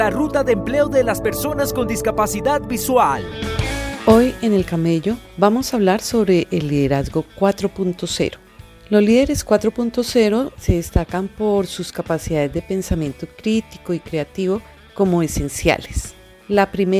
La ruta de empleo de las personas con discapacidad visual. Hoy en El Camello vamos a hablar sobre el liderazgo 4.0. Los líderes 4.0 se destacan por sus capacidades de pensamiento crítico y creativo como esenciales. La primera